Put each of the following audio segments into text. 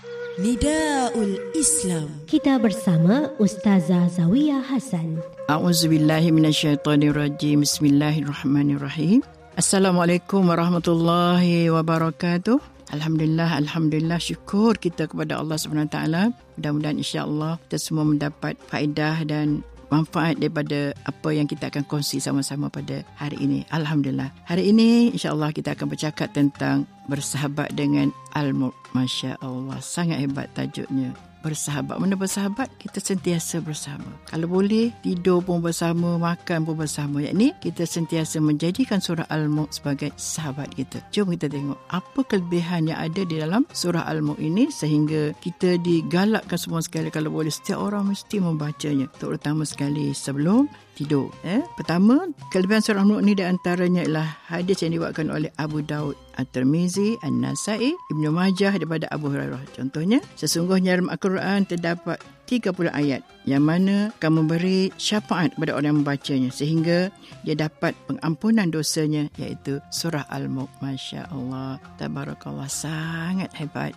Nidaul Islam. Kita bersama Ustazah Zawiyah Hasan. A'udzubillahi minasyaitonirrajim. Bismillahirrahmanirrahim. Assalamualaikum warahmatullahi wabarakatuh. Alhamdulillah, syukur kita kepada Allah SWT. Mudah-mudahan insya-Allah kita semua mendapat faedah dan manfaat daripada apa yang kita akan kongsi sama-sama pada hari ini. Alhamdulillah. Hari ini insya-Allah kita akan bercakap tentang bersahabat dengan al-mulk. Masya Allah, sangat hebat tajuknya. Bersahabat. Mana bersahabat? Kita sentiasa bersama. Kalau boleh, tidur pun bersama, makan pun bersama. Yakni, kita sentiasa menjadikan surah Al-Mulk sebagai sahabat kita. Jom kita tengok apa kelebihan yang ada di dalam surah Al-Mulk ini sehingga kita digalakkan semua sekali kalau boleh setiap orang mesti membacanya. Terutama sekali sebelum tidur. Pertama, kelebihan surah Al-Mulk ini di antaranya ialah hadis yang dibuatkan oleh Abu Daud, At-Tirmizi, An-Nasai, Ibnu Majah daripada Abu Hurairah. Contohnya, sesungguhnya dalam Al-Quran terdapat 30 ayat yang mana akan memberi syafaat kepada orang yang membacanya sehingga dia dapat pengampunan dosanya, iaitu surah Al-Mulk. Masya Allah, tabarakallah, sangat hebat.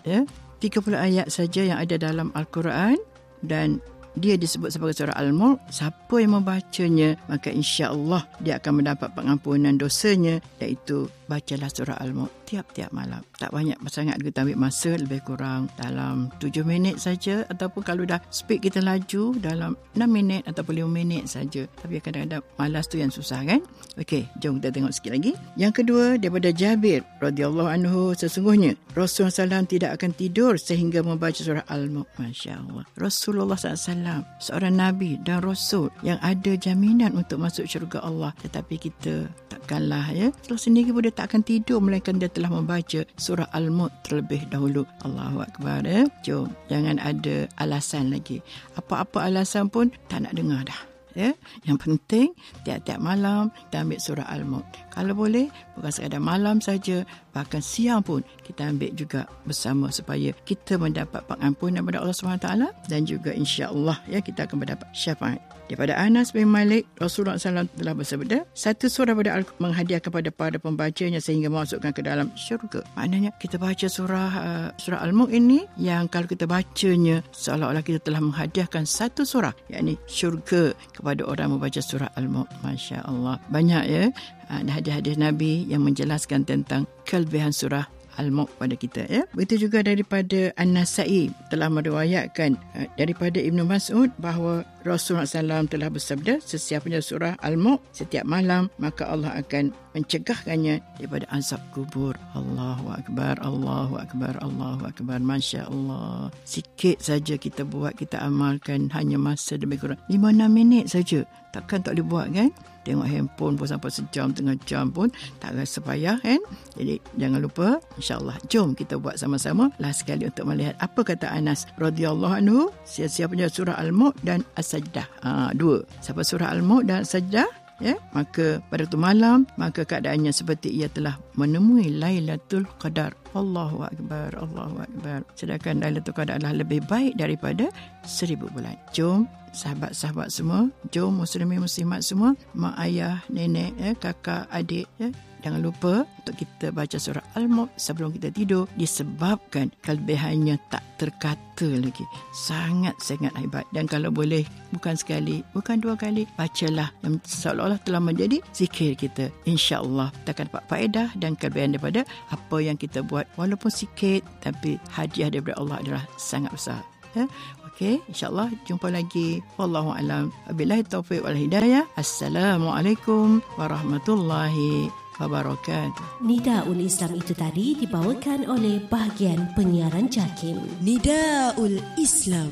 30 ayat saja yang ada dalam Al-Quran dan dia disebut sebagai surah Al-Mulk. Siapa yang membacanya, maka insya-Allah dia akan mendapat pengampunan dosanya, iaitu bacalah surah Al-Mulk tiap-tiap malam. Tak banyak sangat, kita ambil masa lebih kurang dalam 7 minit saja, ataupun kalau dah speed kita laju dalam 6 minit ataupun 5 minit saja. Tapi kadang-kadang malas tu yang susah kan. Okey, jom kita tengok sikit lagi. Yang kedua, daripada Jabir radhiyallahu anhu, sesungguhnya Rasulullah SAW tidak akan tidur sehingga membaca surah Al-Mulk. Masya Allah. Rasulullah SAW, seorang Nabi dan Rasul yang ada jaminan untuk masuk syurga Allah. Tetapi kita takkanlah Rasul sendiri pun dia tak akan tidur melainkan dia telah membaca surah Al-Mulk terlebih dahulu. Allahu Akbar. Jom, jangan ada alasan lagi. Apa-apa alasan pun tak nak dengar dah. Yang penting tiap-tiap malam kita ambil surah Al-Mulk. Kalau boleh bukan sekadar malam saja, bahkan siang pun kita ambil juga bersama supaya kita mendapat pengampunan daripada Allah SWT dan juga insya-Allah kita akan mendapat syafaat. Daripada Anas bin Malik, Rasulullah SAW telah bersabda, satu surah pada Al-Quran menghadiah kepada para pembacanya sehingga memasukkan ke dalam syurga. Maknanya kita baca surah Al-Mulk ini yang kalau kita bacanya seolah-olah kita telah menghadiahkan satu surah, yakni syurga kepada orang membaca surah Al-Mulk. Masya Allah. Banyak hadis-hadis Nabi yang menjelaskan tentang kelebihan surah Al-Mulk pada kita. Begitu juga daripada An-Nasai telah meriwayatkan daripada Ibnu Mas'ud bahawa Rasulullah SAW telah bersabda, sesiapnya surah Al-Mulk setiap malam, maka Allah akan mencegahkannya daripada azab kubur. Allahu Akbar, Allahu Akbar, Allahu Akbar. Masya Allah. Sikit saja kita buat, kita amalkan, hanya masa lebih kurang 5-6 minit saja. Takkan tak boleh buat kan? Tengok handphone pun sampai sejam, tengah jam pun tak rasa payah kan? Jadi jangan lupa, insya-Allah jom kita buat sama-sama. Last sekali untuk melihat apa kata Anas radhiyallahu anhu, siapa-siapanya surah Al-Mulk dan As-Sajdah. Dua. Siapa surah Al-Mulk dan As-Sajdah, maka pada tu malam, maka keadaannya seperti ia telah menemui Lailatul Qadar. Allahu Akbar, Allahu Akbar. Sedangkan Lailatul Qadar adalah lebih baik daripada 1000 bulan. Jom sahabat-sahabat semua, jom muslimin muslimat semua, mak ayah, nenek, kakak, adik, jangan lupa untuk kita baca surah Al-Mulk sebelum kita tidur, disebabkan kelebihannya tak terkata lagi. Sangat-sangat hebat. Dan kalau boleh, bukan sekali, bukan dua kali, bacalah yang seolah-olah telah menjadi zikir kita. InsyaAllah kita akan dapat faedah dan kelebihan daripada apa yang kita buat. Walaupun sikit, tapi hadiah daripada Allah adalah sangat besar. Okey, insya-Allah jumpa lagi. Wallahu a'lam. Wabillahi taufiq wal hidayah. Assalamualaikum warahmatullahi wabarakatuh. Nidaul Islam itu tadi dibawakan oleh bahagian penyiaran JAKIM. Nidaul Islam.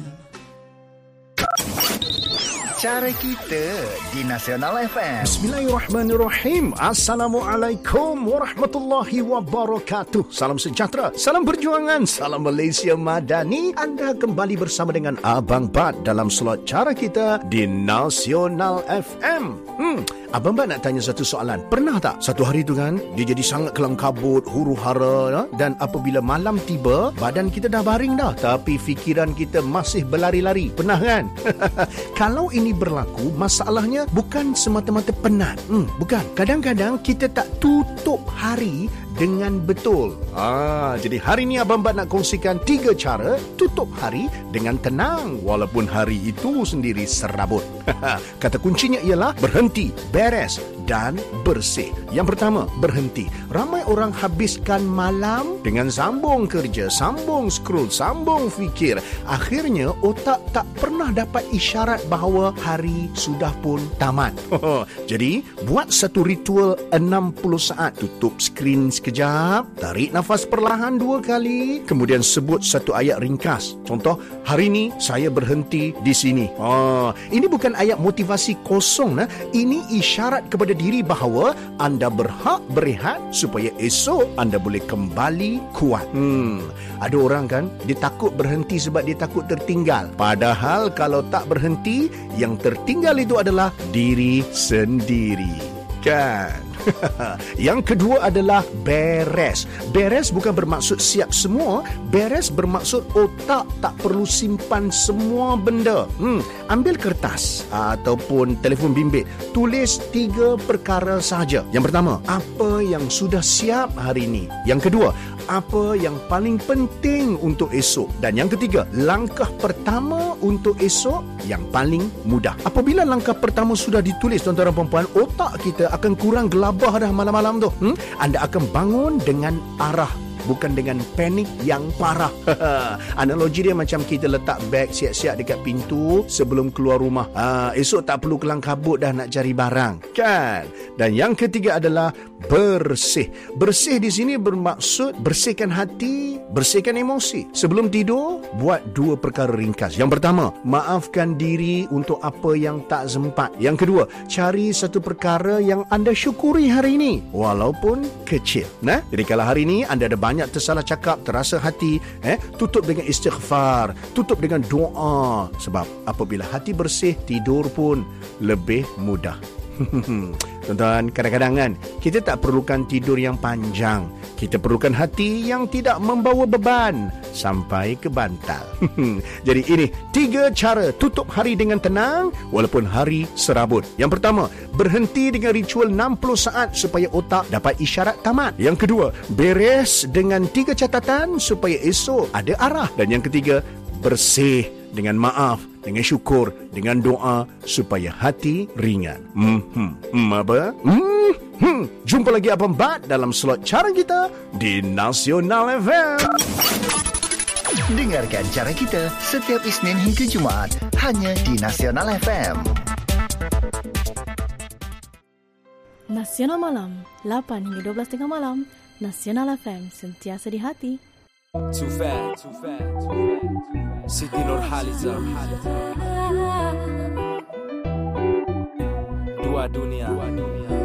Cara kita di Nasional FM. Bismillahirrahmanirrahim. Assalamualaikum warahmatullahi wabarakatuh. Salam sejahtera, salam perjuangan, salam Malaysia Madani. Anda kembali bersama dengan Abang Bat dalam slot Cara Kita di Nasional FM. Abang Bat nak tanya satu soalan. Pernah tak satu hari tu kan, dia jadi sangat kelam kabut, huru hara, dan apabila malam tiba, badan kita dah baring dah, tapi fikiran kita masih berlari-lari. Pernah kan? Kalau ini berlaku, masalahnya bukan semata-mata penat. Bukan. Kadang-kadang kita tak tutup hari dengan betul. Jadi hari ni Abang Bat nak kongsikan 3 cara tutup hari dengan tenang walaupun hari itu sendiri serabut. Kata kuncinya ialah berhenti, beres dan bersih. Yang pertama, berhenti. Ramai orang habiskan malam dengan sambung kerja, sambung scroll, sambung fikir. Akhirnya otak tak pernah dapat isyarat bahawa hari sudah pun tamat. Jadi, buat satu ritual 60 saat. Tutup skrin sekejap, tarik nafas perlahan 2 kali, kemudian sebut satu ayat ringkas. Contoh, hari ini saya berhenti di sini. Ini bukan ayat motivasi kosong. Ini isyarat kepada diri bahawa anda berhak berehat supaya esok anda boleh kembali kuat. Ada orang kan, dia takut berhenti sebab dia takut tertinggal. Padahal kalau tak berhenti, yang tertinggal itu adalah diri sendiri. Kan? Yang kedua adalah beres. Beres bukan bermaksud siap semua. Beres bermaksud otak tak perlu simpan semua benda. Ambil kertas ataupun telefon bimbit. Tulis 3 perkara sahaja. Yang pertama, apa yang sudah siap hari ini. Yang kedua, apa yang paling penting untuk esok. Dan yang ketiga, langkah pertama untuk esok yang paling mudah. Apabila langkah pertama sudah ditulis, tuan-tuan dan puan-puan, otak kita akan kurang gelabah dah malam-malam tu. Anda akan bangun dengan arah, bukan dengan panik yang parah. Analogi dia macam kita letak beg siap-siap dekat pintu sebelum keluar rumah. Esok tak perlu kelang kabut dah nak cari barang. Kan? Dan yang ketiga adalah bersih. Bersih di sini bermaksud bersihkan hati, bersihkan emosi. Sebelum tidur, buat 2 perkara ringkas. Yang pertama, maafkan diri untuk apa yang tak sempat. Yang kedua, cari satu perkara yang anda syukuri hari ini, walaupun kecil. Jadi kalau hari ini anda ada banyak tersalah cakap, terasa hati, tutup dengan istighfar, tutup dengan doa. Sebab apabila hati bersih, tidur pun lebih mudah. Tuan-tuan, kadang-kadang kan kita tak perlukan tidur yang panjang. Kita perlukan hati yang tidak membawa beban sampai ke bantal. Jadi ini 3 cara tutup hari dengan tenang walaupun hari serabut. Yang pertama, berhenti dengan ritual 60 saat supaya otak dapat isyarat tamat. Yang kedua, beres dengan 3 catatan supaya esok ada arah. Dan yang ketiga, bersih dengan maaf, dengan syukur, dengan doa supaya hati ringan. Apa? Jumpa lagi Abang Bat dalam slot cara kita di Nasional FM. Dengarkan cara kita setiap Isnin hingga Jumaat hanya di Nasional FM. Nasional Malam, 8 hingga 12 malam. Nasional FM, sentiasa di hati. Too fat. Siti Nurhaliza. Dua dunia.